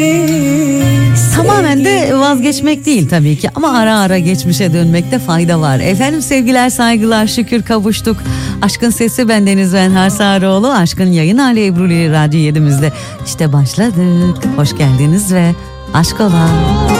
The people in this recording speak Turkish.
Tamamen de vazgeçmek değil tabii ki ama ara ara geçmişe dönmekte fayda var. Efendim sevgiler saygılar, şükür kavuştuk. Aşkın Sesi, bendeniz ben Harsarıoğlu. Aşkın yayın hali Ebru'li Radyo 7'mizde işte başladık. Hoş geldiniz ve aşk ola.